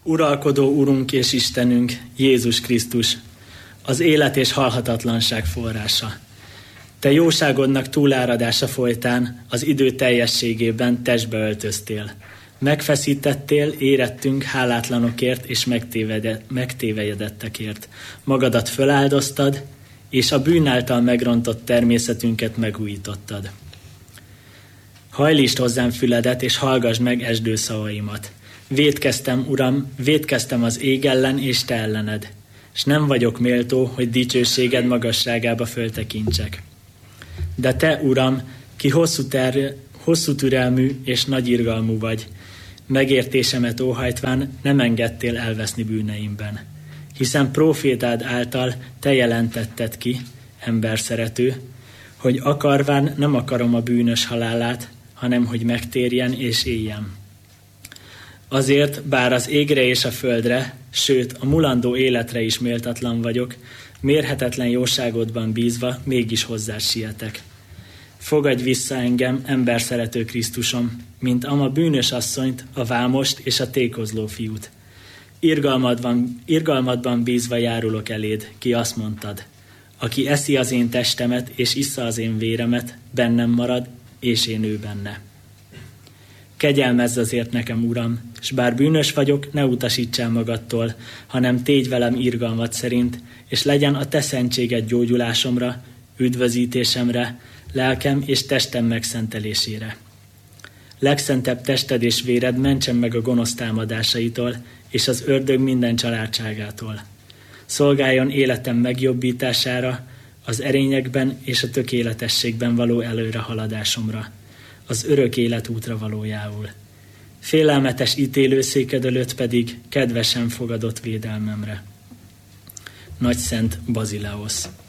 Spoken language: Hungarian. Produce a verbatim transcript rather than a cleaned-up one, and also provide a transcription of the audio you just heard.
Uralkodó Urunk és Istenünk, Jézus Krisztus, az élet és halhatatlanság forrása. Te jóságodnak túláradása folytán az idő teljességében testbe öltöztél. Megfeszítettél, érettünk hálátlanokért és megtévejedettekért. Magadat föláldoztad, és a bűn által megrontott természetünket megújítottad. Hajlítsd hozzám füledet, és hallgass meg esdő szavaimat. Vétkeztem, Uram, vétkeztem az ég ellen és te ellened, és nem vagyok méltó, hogy dicsőséged magasságába föltekintsek. De te, Uram, ki hosszú, ter, hosszú türelmű és nagy irgalmú vagy, megértésemet óhajtván nem engedtél elveszni bűneimben. Hiszen prófétád által te jelentetted ki, emberszerető, hogy akarván nem akarom a bűnös halálát, hanem hogy megtérjen és éljen. Azért, bár az égre és a földre, sőt a mulandó életre is méltatlan vagyok, mérhetetlen jóságodban bízva mégis hozzád sietek. Fogadj vissza engem, emberszerető Krisztusom, mint ama bűnös asszonyt, a vámost és a tékozló fiút. Irgalmadban, irgalmadban bízva járulok eléd, ki azt mondtad, aki eszi az én testemet és issza az én véremet, bennem marad, és én ő benne. Kegyelmezz azért nekem, Uram, s bár bűnös vagyok, ne utasítsál magadtól, hanem tégy velem irgalmad szerint, és legyen a te szentséged gyógyulásomra, üdvözítésemre, lelkem és testem megszentelésére. Legszentebb tested és véred mentsen meg a gonosz támadásaitól, és az ördög minden családságától. Szolgáljon életem megjobbítására, az erényekben és a tökéletességben való előrehaladásomra, az örök élet útra valójául. Félelmetes ítélőszéked előtt pedig kedvesen fogadott védelmemre. Nagyszent Bazileosz.